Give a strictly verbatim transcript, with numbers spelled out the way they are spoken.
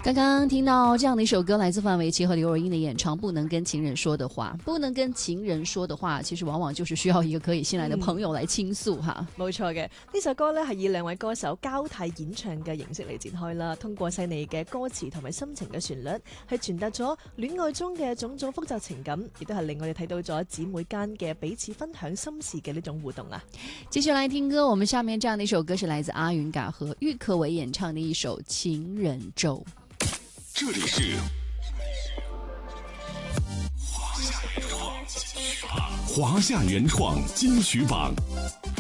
刚刚听到这样的一首歌，来自范玮琪和刘若英的演唱《不能跟情人說的話》。不能跟情人說的話，其實往往就是需要一個可以信賴的朋友來傾訴哈。 冇錯嘅，呢首歌呢係以兩位歌手交替演唱嘅形式嚟展開啦。通過細膩嘅歌詞同埋深情嘅旋律，係傳達咗戀愛中嘅種種複雜情感，亦都係令我哋睇到咗姊妹間嘅彼此分享心事嘅呢種互動啊。 繼續來聽歌，我們下面這樣的一首歌是來自阿雲嘎和郁可唯演唱的一首《情人咒》。 這裡是華夏原創金曲榜。